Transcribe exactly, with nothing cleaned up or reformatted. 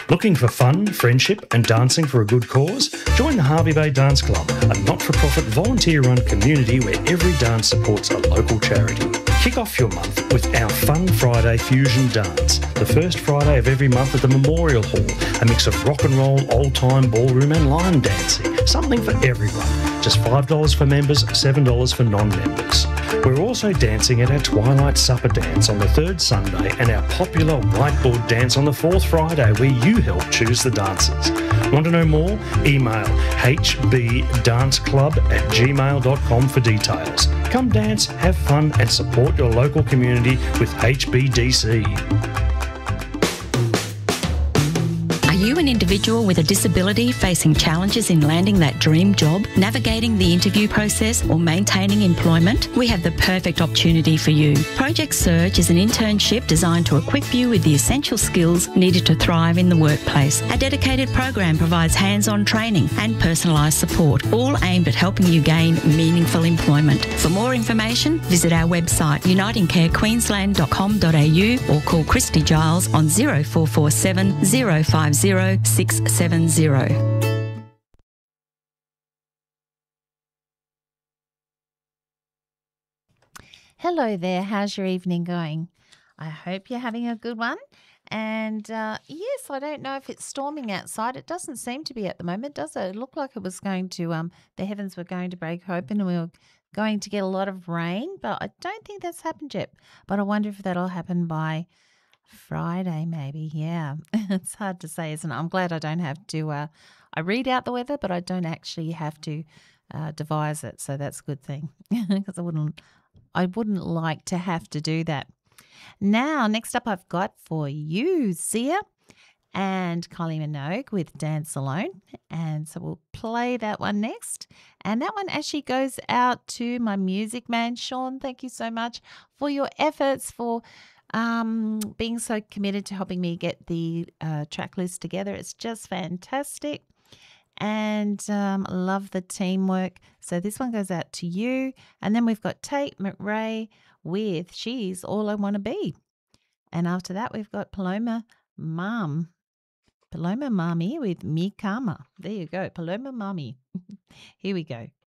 Looking for fun, friendship and dancing for a good cause? Join the Hervey Bay Dance Club, a not-for-profit volunteer-run community where every dance supports a local charity. Kick off your month with our Fun Friday Fusion Dance, the first Friday of every month at the Memorial Hall, a mix of rock and roll, old-time ballroom and line dancing, something for everyone. Just five dollars for members, seven dollars for non-members. We're also dancing at our Twilight Supper Dance on the third Sunday and our popular Whiteboard Dance on the fourth Friday where you help choose the dancers. Want to know more? Email h b dance club at gmail dot com for details. Come dance, have fun and support your local community with H B D C. Are you an individual with a disability facing challenges in landing that dream job, navigating the interview process or maintaining employment? We have the perfect opportunity for you. Project Surge is an internship designed to equip you with the essential skills needed to thrive in the workplace. Our dedicated program provides hands-on training and personalised support, all aimed at helping you gain meaningful employment. For more information, visit our website uniting care queensland dot com dot a u or call Christy Giles on zero four four seven zero five zero six seven zero. Hello there, how's your evening going? I hope you're having a good one. And uh, yes, I don't know if it's storming outside. It doesn't seem to be at the moment, does it? It looked like it was going to, um, the heavens were going to break open and we were going to get a lot of rain, but I don't think that's happened yet. But I wonder if that'll happen by Friday maybe. Yeah, it's hard to say, isn't it? I'm glad I don't have to, uh, I read out the weather, but I don't actually have to uh, devise it. So that's a good thing because I wouldn't, I wouldn't like to have to do that. Now, next up I've got for you, Zia and Kylie Minogue with Dance Alone. And so we'll play that one next. And that one actually goes out to my music man, Sean. Thank you so much for your efforts, for um, being so committed to helping me get the uh, track list together. It's just fantastic. And um, love the teamwork. So this one goes out to you. And then we've got Tate McRae with She's All I Want to Be. And after that, we've got Paloma Mom. Paloma Mami with Mi Kama. There you go, Paloma Mami. Here we go.